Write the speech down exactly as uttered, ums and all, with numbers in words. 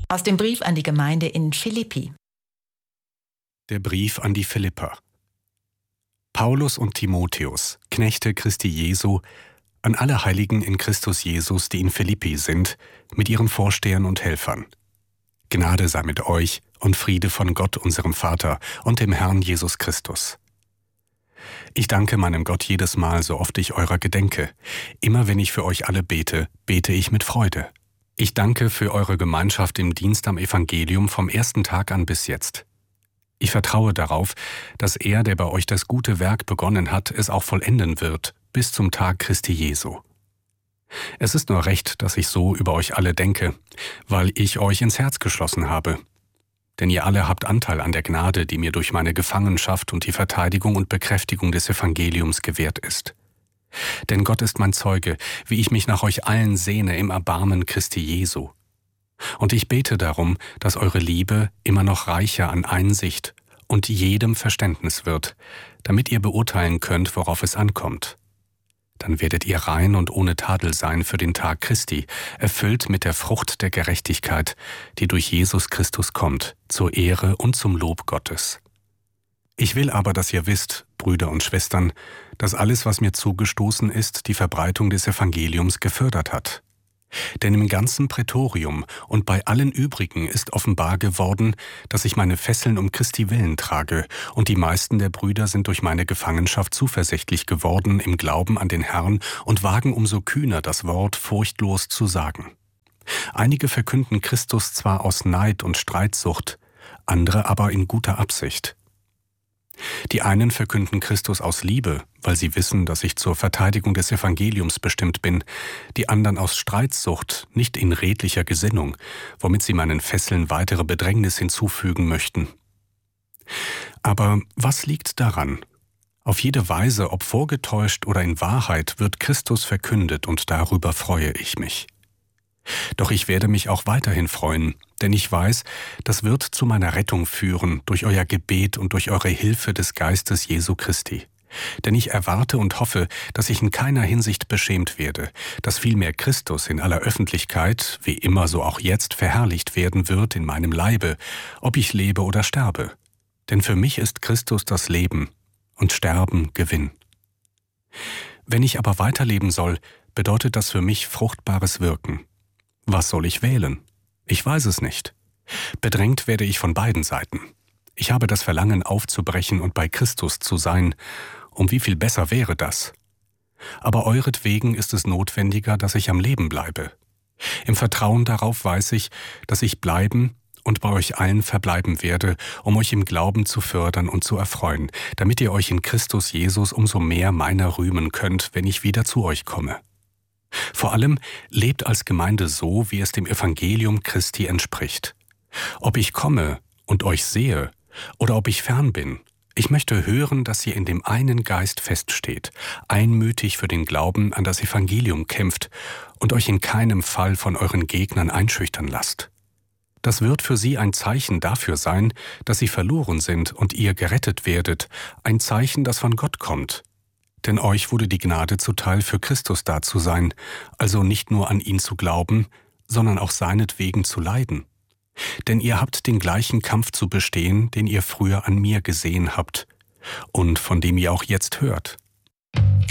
Aus dem Brief an die Gemeinde in Philippi. Der Brief an die Philipper. Paulus und Timotheus, Knechte Christi Jesu, an alle Heiligen in Christus Jesus, die in Philippi sind, mit ihren Vorstehern und Helfern. Gnade sei mit euch und Friede von Gott, unserem Vater, und dem Herrn Jesus Christus. Ich danke meinem Gott jedes Mal, so oft ich eurer gedenke. Immer wenn ich für euch alle bete, bete ich mit Freude. Ich danke für eure Gemeinschaft im Dienst am Evangelium vom ersten Tag an bis jetzt. Ich vertraue darauf, dass er, der bei euch das gute Werk begonnen hat, es auch vollenden wird, bis zum Tag Christi Jesu. Es ist nur recht, dass ich so über euch alle denke, weil ich euch ins Herz geschlossen habe. Denn ihr alle habt Anteil an der Gnade, die mir durch meine Gefangenschaft und die Verteidigung und Bekräftigung des Evangeliums gewährt ist. Denn Gott ist mein Zeuge, wie ich mich nach euch allen sehne im Erbarmen Christi Jesu. Und ich bete darum, dass eure Liebe immer noch reicher an Einsicht und jedem Verständnis wird, damit ihr beurteilen könnt, worauf es ankommt. Dann werdet ihr rein und ohne Tadel sein für den Tag Christi, erfüllt mit der Frucht der Gerechtigkeit, die durch Jesus Christus kommt, zur Ehre und zum Lob Gottes. Ich will aber, dass ihr wisst, Brüder und Schwestern, dass alles, was mir zugestoßen ist, die Verbreitung des Evangeliums gefördert hat. Denn im ganzen Prätorium und bei allen übrigen ist offenbar geworden, dass ich meine Fesseln um Christi willen trage, und die meisten der Brüder sind durch meine Gefangenschaft zuversichtlich geworden im Glauben an den Herrn und wagen umso kühner das Wort furchtlos zu sagen. Einige verkünden Christus zwar aus Neid und Streitsucht, andere aber in guter Absicht. Die einen verkünden Christus aus Liebe, weil sie wissen, dass ich zur Verteidigung des Evangeliums bestimmt bin, die anderen aus Streitsucht, nicht in redlicher Gesinnung, womit sie meinen Fesseln weitere Bedrängnis hinzufügen möchten. Aber was liegt daran? Auf jede Weise, ob vorgetäuscht oder in Wahrheit, wird Christus verkündet, und darüber freue ich mich. Doch ich werde mich auch weiterhin freuen, denn ich weiß, das wird zu meiner Rettung führen durch euer Gebet und durch eure Hilfe des Geistes Jesu Christi. Denn ich erwarte und hoffe, dass ich in keiner Hinsicht beschämt werde, dass vielmehr Christus in aller Öffentlichkeit, wie immer so auch jetzt, verherrlicht werden wird in meinem Leibe, ob ich lebe oder sterbe. Denn für mich ist Christus das Leben und Sterben Gewinn. Wenn ich aber weiterleben soll, bedeutet das für mich fruchtbares Wirken. Was soll ich wählen? Ich weiß es nicht. Bedrängt werde ich von beiden Seiten. Ich habe das Verlangen aufzubrechen und bei Christus zu sein. Um wie viel besser wäre das? Aber euretwegen ist es notwendiger, dass ich am Leben bleibe. Im Vertrauen darauf weiß ich, dass ich bleiben und bei euch allen verbleiben werde, um euch im Glauben zu fördern und zu erfreuen, damit ihr euch in Christus Jesus umso mehr meiner rühmen könnt, wenn ich wieder zu euch komme. Vor allem lebt als Gemeinde so, wie es dem Evangelium Christi entspricht. Ob ich komme und euch sehe oder ob ich fern bin, ich möchte hören, dass ihr in dem einen Geist feststeht, einmütig für den Glauben an das Evangelium kämpft und euch in keinem Fall von euren Gegnern einschüchtern lasst. Das wird für sie ein Zeichen dafür sein, dass sie verloren sind und ihr gerettet werdet, ein Zeichen, das von Gott kommt. Denn euch wurde die Gnade zuteil, für Christus da zu sein, also nicht nur an ihn zu glauben, sondern auch seinetwegen zu leiden. Denn ihr habt den gleichen Kampf zu bestehen, den ihr früher an mir gesehen habt und von dem ihr auch jetzt hört.